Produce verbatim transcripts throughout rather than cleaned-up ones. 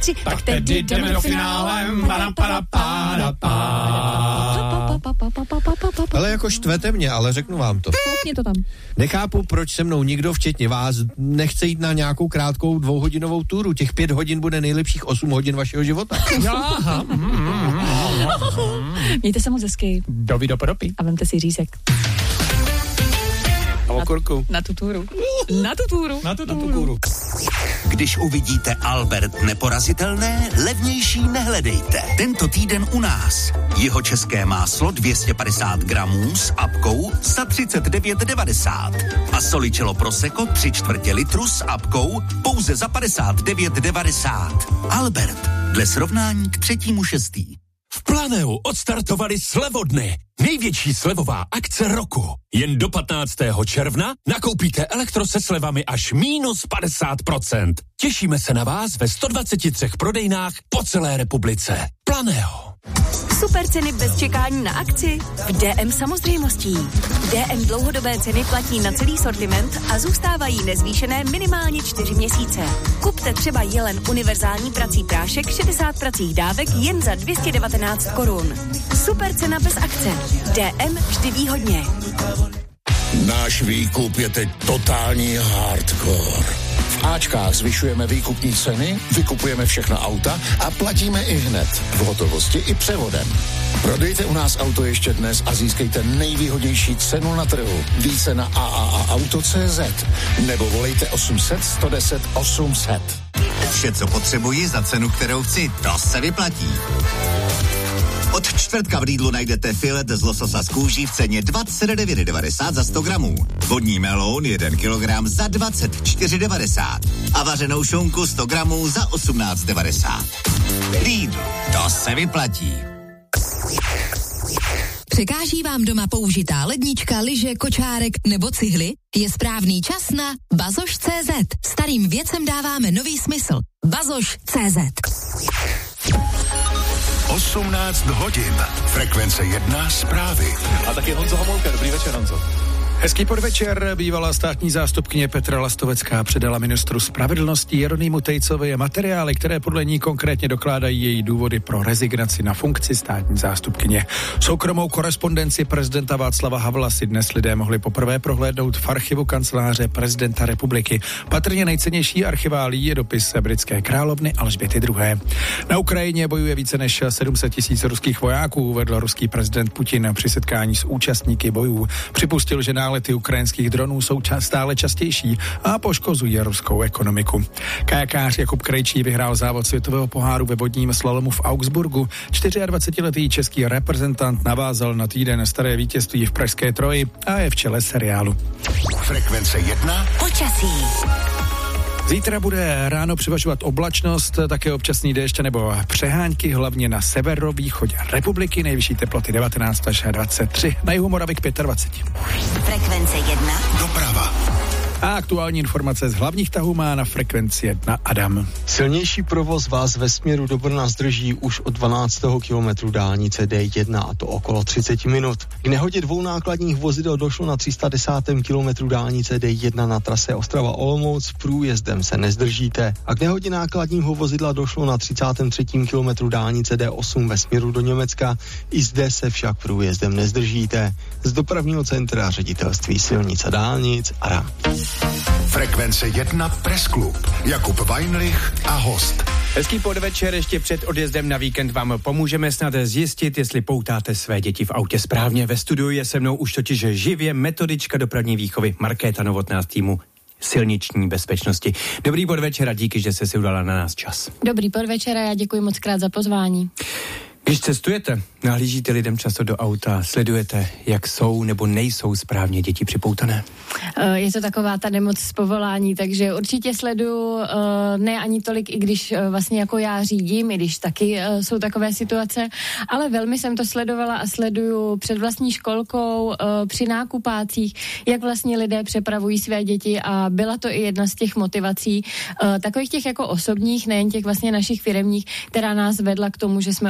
tři, tak tedy jdeme do finále. Ale jako štvete mě, ale řeknu vám to. Koukni to tam. Nechápu, proč se mnou nikdo, včetně vás, nechce jít na nějakou krátkou dvouhodinovou túru. Těch pět hodin bude nejlepších osm hodin vašeho života. Aha. Mějte se moc hezky. Dovi do podopy. A vemte si řízek. A okurku. Na tu túru. Na tu túru. Na tu túru. Když uvidíte Albert neporazitelné, levnější nehledejte. Tento týden u nás. Jeho české máslo dvě stě padesát gramů s apkou za třicet devět devadesát. A Solicello Prosecco tři čtvrtě litru s apkou pouze za padesát devět devadesát. Albert, dle srovnání k třetímu šestý. V Planeu odstartovali slevodny. Největší slevová akce roku. Jen do patnáctého června nakoupíte elektro se slevami až minus padesát procent. Těšíme se na vás ve sto dvacet tři prodejnách po celé republice. Planeo. Super ceny bez čekání na akci? V D M samozřejmostí. D M dlouhodobé ceny platí na celý sortiment a zůstávají nezvýšené minimálně čtyři měsíce. Kupte třeba Jelen univerzální prací prášek šedesát pracích dávek jen za dvě stě devatenáct korun. Super cena bez akce. D M vždy výhodně. Náš výkup je teď totální hardcore. V Ačkách zvyšujeme výkupní ceny, vykupujeme všechna auta a platíme i hned. V hotovosti i převodem. Prodejte u nás auto ještě dnes a získejte nejvýhodnější cenu na trhu. Více na a a a auto tečka cé zet nebo volejte osm set sto deset osm set. Vše, co potřebuji za cenu, kterou chci, to se vyplatí. Od čtvrtka v Lidlu najdete filet z lososa z kůží v ceně dvacet devět devadesát za sto gramů. Vodní meloun jeden kilogram za dvacet čtyři devadesát. A vařenou šunku sto gramů za osmnáct devadesát. Lidl, to se vyplatí. Překáží vám doma použitá lednička, lyže, kočárek nebo cihly? Je správný čas na bazoš tečka cé zet. Starým věcem dáváme nový smysl. bazoš tečka cé zet. osmnáct hodin. Frekvence jedna zprávy. A taky Honzo Homolka. Dobrý večer, Honzo. Hezký podvečer. Bývalá státní zástupkyně Petra Lastovecká předala ministru spravedlnosti Jeronýmu Tejcovi materiály, které podle ní konkrétně dokládají její důvody pro rezignaci na funkci státní zástupkyně. Soukromou korespondenci prezidenta Václava Havla si dnes lidé mohli poprvé prohlédnout v archivu kanceláře prezidenta republiky. Patrně nejcennější archiválí je dopis britské královny Alžběty druhé. Na Ukrajině bojuje více než sedm set tisíc ruských vojáků, uvedl ruský prezident Putin při setkání s účastníky bojů. Připustil, že nálety ukrajinských dronů jsou ča- stále častější a poškozují ruskou ekonomiku. Kajakář Jakub Krejčí vyhrál závod světového poháru ve vodním slalomu v Augsburgu. dvacetčtyřletý český reprezentant navázal na týden staré vítězství v pražské Troji a je v čele seriálu. Frekvence jedna. Počasí. Zítra bude ráno převažovat oblačnost, také občasný déšť nebo přehánky, hlavně na severovýchodě republiky, nejvyšší teploty devatenáct až dvacet tři, na jihu Moravy k dvacet pět. Frekvence jedna. Doprava. A aktuální informace z hlavních tahů má na frekvenci jedna Adam. Silnější provoz vás ve směru do Brna zdrží už od dvanáctého kilometru dálnice D jedna, a to okolo třicet minut. K nehodě dvou nákladních vozidel došlo na tři sta desátém kilometru dálnice D jedna na trase Ostrava-Olomouc, průjezdem se nezdržíte. A k nehodě nákladního vozidla došlo na třicátém třetím kilometru dálnice D osm ve směru do Německa, i zde se však průjezdem nezdržíte. Z dopravního centra ředitelství silnic a dálnic Ara. Frekvence jedna Press Club. Jakub Weinrich a host. Hezký podvečer, ještě před odjezdem na víkend vám pomůžeme snad zjistit, jestli poutáte své děti v autě správně. Ve studiu je se mnou už totiž živě metodička dopravní výchovy Markéta Novotná z týmu silniční bezpečnosti. Dobrý podvečer a díky, že jste si udala na nás čas. Dobrý podvečer a já děkuji moc krát za pozvání. Když cestujete, nahlížíte lidem často do auta, sledujete, jak jsou nebo nejsou správně děti připoutané? Je to taková ta nemoc z povolání, takže určitě sleduju, ne ani tolik, i když vlastně jako já řídím, i když taky jsou takové situace, ale velmi jsem to sledovala a sleduju před vlastní školkou, při nákupácích, jak vlastně lidé přepravují své děti, a byla to i jedna z těch motivací, takových těch jako osobních, nejen těch vlastně našich firemních, která nás vedla k tomu, že jsme odstartovali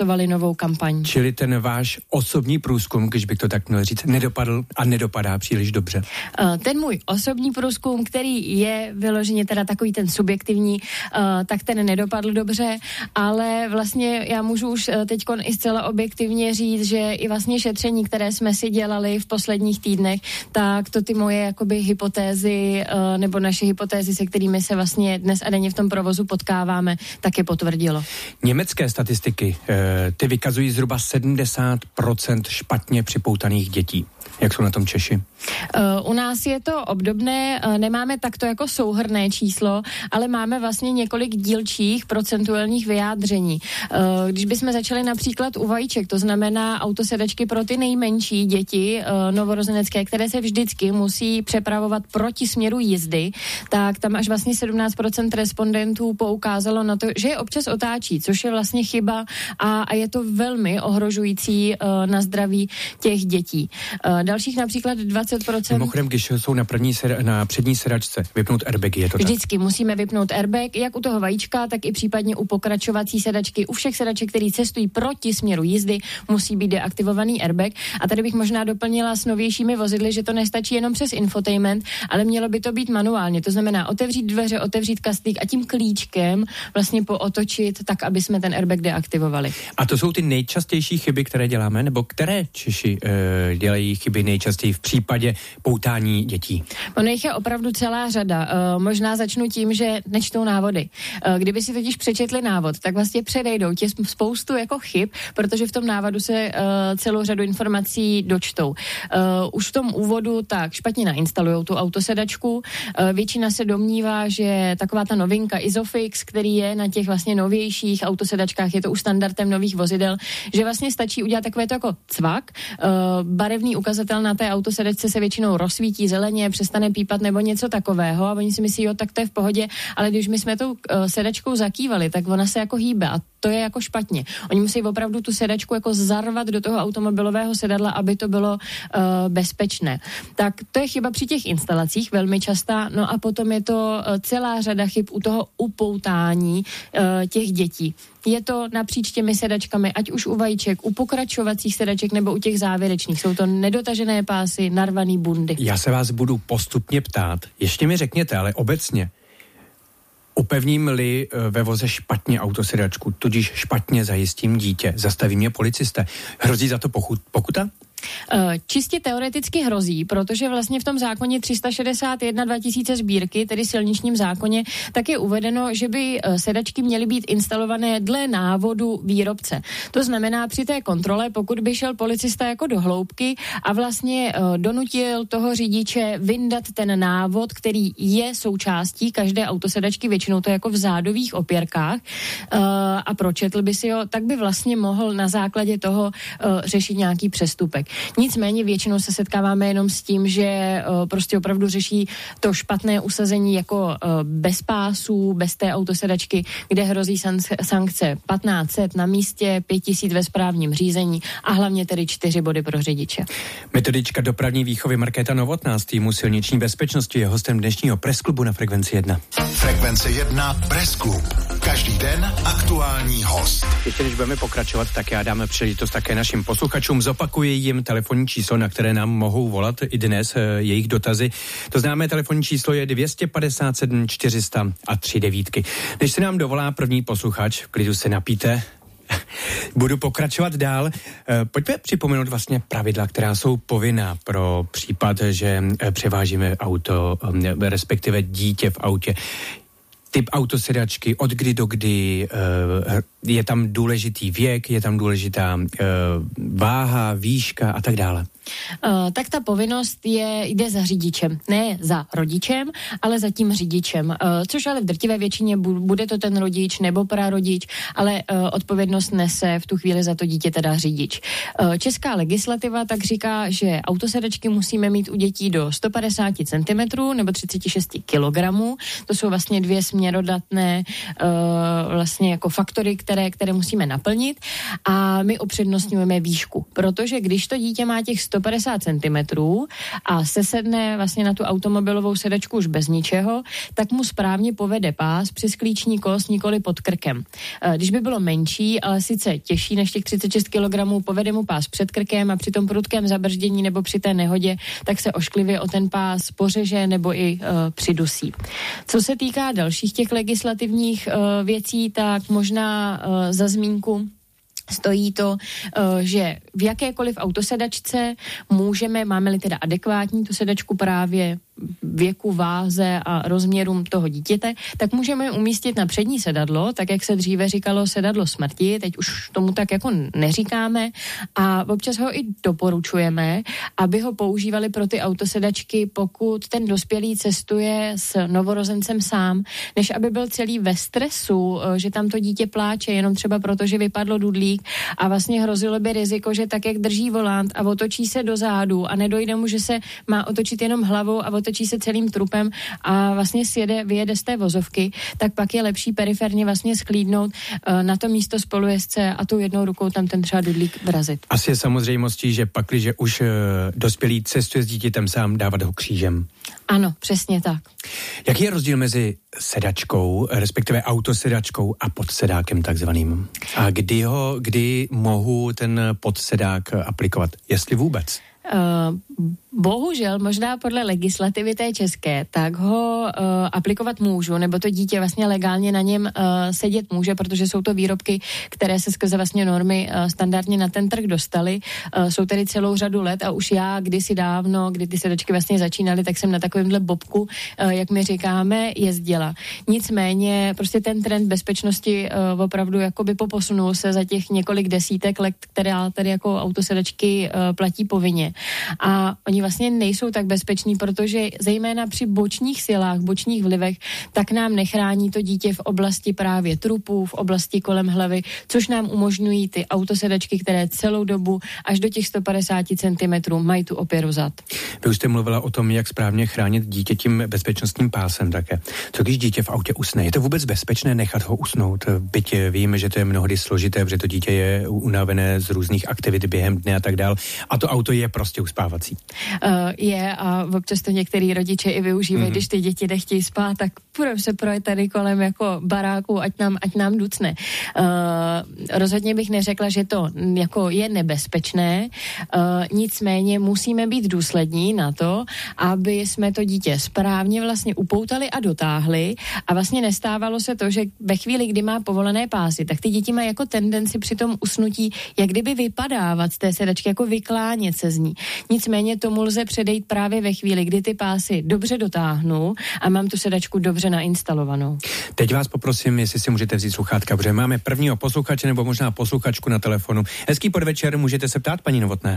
nastartovali novou kampaň. Čili ten váš osobní průzkum, když bych to tak měl říct, nedopadl a nedopadá příliš dobře. Ten můj osobní průzkum, který je vyloženě teda takový ten subjektivní, tak ten nedopadl dobře, ale vlastně já můžu už teďkon i zcela objektivně říct, že i vlastně šetření, které jsme si dělali v posledních týdnech, tak to ty moje jakoby hypotézy nebo naše hypotézy, se kterými se vlastně dnes a denně v tom provozu potkáváme, taky potvrdilo. Německé statistiky, ty vykazují zhruba sedmdesát procent špatně připoutaných dětí. Jak jsou na tom Češi? Uh, u nás je to obdobné, uh, nemáme takto jako souhrnné číslo, ale máme vlastně několik dílčích procentuálních vyjádření. Uh, když bychom začali například u vajíček, to znamená autosedačky pro ty nejmenší děti uh, novorozenecké, které se vždycky musí přepravovat proti směru jízdy, tak tam až vlastně sedmnáct procent respondentů poukázalo na to, že je občas otáčí, což je vlastně chyba a, a je to velmi ohrožující uh, na zdraví těch dětí. Uh, dalších například dvacet procent. Mimochodem, když jsou na, první sed, na přední sedačce, vypnout airbagy, je to tak? Vždycky musíme vypnout airbag, jak u toho vajíčka, tak i případně u pokračovací sedačky. U všech sedaček, které cestují proti směru jízdy, musí být deaktivovaný airbag. A tady bych možná doplnila s novějšími vozidly, že to nestačí jenom přes infotainment, ale mělo by to být manuálně. To znamená otevřít dveře, otevřít kastlík a tím klíčkem vlastně pootočit tak, aby jsme ten airbag deaktivovali. A to jsou ty nejčastější chyby, které děláme, nebo které Češi e, dělají chyby nejčastěji v případě poutání dětí? Ono jich je opravdu celá řada. Uh, možná začnu tím, že nečtou návody. Uh, kdyby si totiž přečetli návod, tak vlastně předejdou tě spoustu jako chyb, protože v tom návodu se uh, celou řadu informací dočtou. Uh, už v tom úvodu tak špatně nainstalujou tu autosedačku. Uh, většina se domnívá, že taková ta novinka Isofix, který je na těch vlastně novějších autosedačkách, je to už standardem nových vozidel, že vlastně stačí udělat takové to jako cvak. Uh, barevný ukazatel na té autosedačce se většinou rozsvítí zeleně, přestane pípat nebo něco takového a oni si myslí, jo, tak to je v pohodě, ale když my jsme tou uh, sedačkou zakývali, tak ona se jako hýbe a to je jako špatně. Oni musí opravdu tu sedačku jako zarvat do toho automobilového sedadla, aby to bylo uh, bezpečné. Tak to je chyba při těch instalacích, velmi častá, no a potom je to uh, celá řada chyb u toho upoutání uh, těch dětí. Je to napříč těmi sedačkami, ať už u vajíček, u pokračovacích sedaček nebo u těch závěrečných. Jsou to nedotažené pásy, narvaný bundy. Já se vás budu postupně ptát. Ještě mi řekněte, ale obecně, upevním-li ve voze špatně autosedačku, tudíž špatně zajistím dítě, zastaví mě policisté, hrozí za to pokuta? Čistě teoreticky hrozí, protože vlastně v tom zákoně tři sta šedesát jedna dva tisíce sbírky, tedy silničním zákoně, tak je uvedeno, že by sedačky měly být instalované dle návodu výrobce. To znamená, při té kontrole, pokud by šel policista jako do hloubky a vlastně donutil toho řidiče vyndat ten návod, který je součástí každé autosedačky, většinou to jako v zádových opěrkách, a pročetl by si ho, tak by vlastně mohl na základě toho řešit nějaký přestupek. Nicméně většinou se setkáváme jenom s tím, že uh, prostě opravdu řeší to špatné usazení jako uh, bez pásů, bez té autosedačky, kde hrozí san- sankce patnáct set na místě, pět tisíc ve správním řízení a hlavně tedy čtyři body pro řidiče. Metodička dopravní výchovy Markéta Novotná z týmu silniční bezpečnosti je hostem dnešního Pressklubu na Frekvenci jedna. Frekvence jedna Pressklub. Každý den aktuální host. Ještě než budeme pokračovat, tak já dáme příležitost také našim posluchačům. Zopakuji jim telefonní číslo, na které nám mohou volat i dnes e, jejich dotazy. To známé telefonní číslo je dvě stě padesát sedm čtyři sta a tři devítky. Než se nám dovolá první posluchač, v klidu se napijte, budu pokračovat dál. E, pojďme připomenout vlastně pravidla, která jsou povinná pro případ, že e, převážíme auto, e, respektive dítě v autě. Typ autosedačky, od kdy do kdy, je tam důležitý věk, je tam důležitá váha, výška a tak dále. Uh, tak ta povinnost je, jde za řidičem. Ne za rodičem, ale za tím řidičem. Uh, což ale v drtivé většině bu- bude to ten rodič nebo prarodič, ale uh, odpovědnost nese v tu chvíli za to dítě teda řidič. Uh, česká legislativa tak říká, že autosedačky musíme mít u dětí do sto padesát centimetrů nebo třicet šest kilogramů. To jsou vlastně dvě směrodatné uh, vlastně jako faktory, které, které musíme naplnit a my upřednostňujeme výšku. Protože když to dítě má těch sto sto padesát centimetrů a sesedne vlastně na tu automobilovou sedačku už bez ničeho, tak mu správně povede pás přes klíční kost, nikoli pod krkem. Když by bylo menší, ale sice těžší než těch třicet šest kilogramů, povede mu pás před krkem a při tom prudkém zabrždění nebo při té nehodě, tak se ošklivě o ten pás pořeže nebo i uh, přidusí. Co se týká dalších těch legislativních uh, věcí, tak možná uh, za zmínku stojí to, že v jakékoliv autosedačce můžeme, máme-li teda adekvátní tu sedačku právě věku, váze a rozměrům toho dítěte, tak můžeme umístit na přední sedadlo, tak jak se dříve říkalo sedadlo smrti, teď už tomu tak jako neříkáme a občas ho i doporučujeme, aby ho používali pro ty autosedačky, pokud ten dospělý cestuje s novorozencem sám, než aby byl celý ve stresu, že tam to dítě pláče jenom třeba proto, že vypadlo dudlík a vlastně hrozilo by riziko, že tak, jak drží volant a otočí se do zádu a nedojde mu, že se má otočit jenom hlavou a otočí se celým trupem a vlastně sjede, vyjede z té vozovky, tak pak je lepší periferně vlastně sklídnout uh, na to místo spolujezdce a tou jednou rukou tam ten třeba dudlík vrazit. Asi je samozřejmostí, že pak, když už uh, dospělý cestuje s dítětem sám, dávat ho křížem. Ano, přesně tak. Jaký je rozdíl mezi sedačkou, respektive autosedačkou a podsedákem takzvaným? A kdy ho, kdy mohu ten podsedák aplikovat? Jestli vůbec? Uh, bohužel, možná podle legislativy té české, tak ho uh, aplikovat můžu, nebo to dítě vlastně legálně na něm uh, sedět může, protože jsou to výrobky, které se skrze vlastně normy uh, standardně na ten trh dostaly. Uh, jsou tedy celou řadu let a už já kdysi dávno, kdy ty sedačky vlastně začínaly, tak jsem na takovémhle bobku, uh, jak my říkáme, jezdila. Nicméně prostě ten trend bezpečnosti uh, opravdu jakoby poposunul se za těch několik desítek let, která tady jako autosedačky uh, platí povinně. A oni vlastně nejsou tak bezpeční, protože zejména při bočních silách, bočních vlivech, tak nám nechrání to dítě v oblasti právě trupů, v oblasti kolem hlavy, což nám umožňují ty autosedačky, které celou dobu až do těch sto padesát centimetrů mají tu opěru zad. Vy už jste mluvila o tom, jak správně chránit dítě tím bezpečnostním pásem také. Co když dítě v autě usne? Je to vůbec bezpečné nechat ho usnout? Byť víme, že to je mnohdy složité, protože to dítě je unavené z různých aktivit během dne a tak dál. A to auto je prostě uspávací. Uh, je a občas to některý rodiče i využívají, mm-hmm. když ty děti nechtějí spát, tak půjdeme se projet tady kolem jako baráku, ať nám, ať nám ducne. Uh, rozhodně bych neřekla, že to jako je nebezpečné, uh, nicméně musíme být důslední na to, aby jsme to dítě správně vlastně upoutali a dotáhli a vlastně nestávalo se to, že ve chvíli, kdy má povolené pásy, tak ty děti mají jako tendenci při tom usnutí, jak kdyby vypadávat z té sedačky, jako vyklánět se z ní. Nicméně tomu lze předejít právě ve chvíli, kdy ty pásy dobře dotáhnu a mám tu sedačku dobře nainstalovanou. Teď vás poprosím, jestli si můžete vzít sluchátka, protože máme prvního posluchače nebo možná posluchačku na telefonu. Hezký podvečer, můžete se ptát, paní Novotné?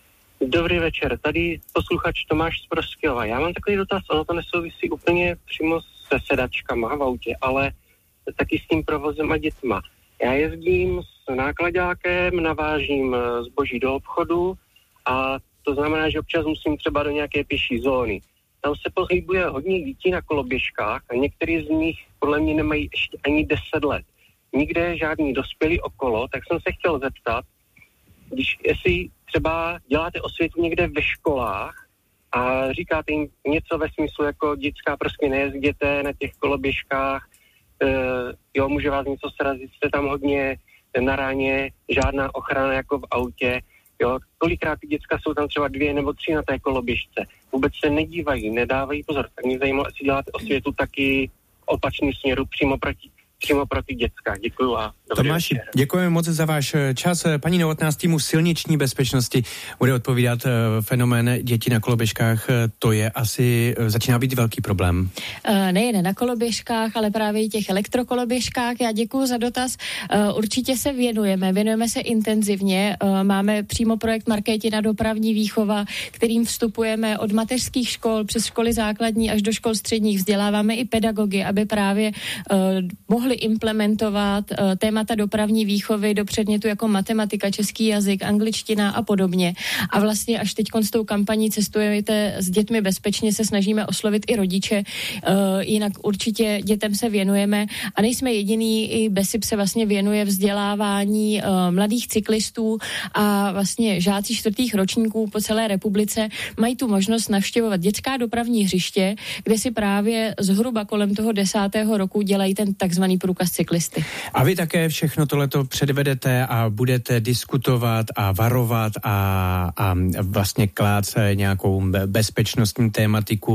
Dobrý večer, tady posluchač Tomáš z Proskyjova. Já mám takový dotaz, ono to nesouvisí úplně přímo se sedačkama v autě, ale taky s tím provozem a dětma. Já jezdím s nákladákem, navážím zboží do obchodu a to znamená, že občas musím třeba do nějaké pěší zóny. Tam se pohybuje hodně dětí na koloběžkách a některý z nich podle mě nemají ještě ani deset let. Nikde žádný dospělý okolo, tak jsem se chtěl zeptat, když jestli třeba děláte osvětu někde ve školách a říkáte jim něco ve smyslu jako dětská, prostě nejezděte na těch koloběžkách, e, jo, může vás něco srazit, jste tam hodně na ráně, žádná ochrana jako v autě. Jo, kolikrát ty děcka jsou tam třeba dvě nebo tři na té koloběžce. Vůbec se nedívají, nedávají pozor. Tak mě zajímalo, jestli děláte osvětu taky opačným směru přímo proti, přímo pro ty děcka. Děkuju a dobrý Tomáši, večer. děkujeme moc za váš čas. Paní Novotná z týmu silniční bezpečnosti bude odpovídat fenomén dětí na koloběžkách. To je asi, začíná být velký problém. Uh, nejen na koloběžkách, ale právě i těch elektrokoloběžkách. Já děkuju za dotaz. Uh, určitě se věnujeme, věnujeme se intenzivně. Uh, máme přímo projekt Markétina dopravní výchova, kterým vstupujeme od mateřských škol přes školy základní až do škol středních. Vzděláváme i pedagogy, aby právě uh, mohli mohli implementovat uh, témata dopravní výchovy do předmětu jako matematika, český jazyk, angličtina a podobně. A vlastně až teď s tou kampaní Cestujete s dětmi bezpečně se snažíme oslovit i rodiče, uh, jinak určitě dětem se věnujeme a nejsme jediný, i BESIP se vlastně věnuje vzdělávání uh, mladých cyklistů a vlastně žáci čtvrtých ročníků po celé republice mají tu možnost navštěvovat dětská dopravní hřiště, kde si právě zhruba kolem toho desátého roku dělají ten takzvaný průkaz cyklisty. A vy také všechno tohleto předvedete a budete diskutovat a varovat a, a vlastně klát nějakou bezpečnostní tématiku